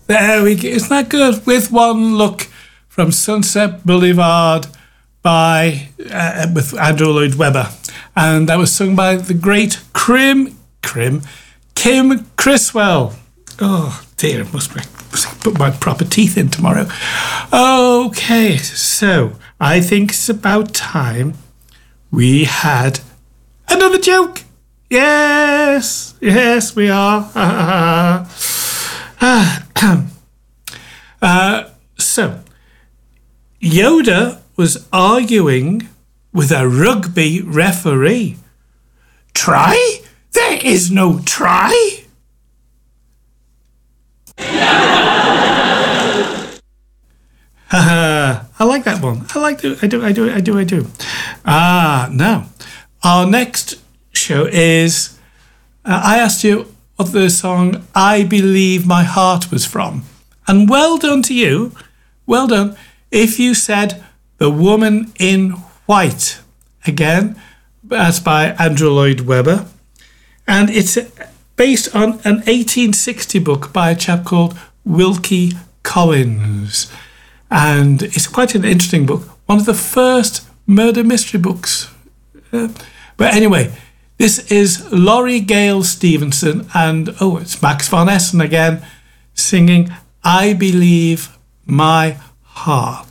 There we go. Isn't that good? With One Look from Sunset Boulevard by with Andrew Lloyd Webber. And that was sung by the great Kim Criswell. Oh dear, must put my proper teeth in tomorrow. Okay, so I think it's about time we had another joke. Yes, we are. So, Yoda was arguing with a rugby referee. Try? There is no try. I like that one. I do. Now, our next show is, I asked you what the song I Believe My Heart was from. And well done to you. Well done if you said The Woman in White. Again, that's by Andrew Lloyd Webber. And it's based on an 1860 book by a chap called Wilkie Collins. And it's quite an interesting book. One of the first murder mystery books. But anyway, this is Laurie Gale Stevenson and, it's Max von Essen again, singing I Believe My Heart.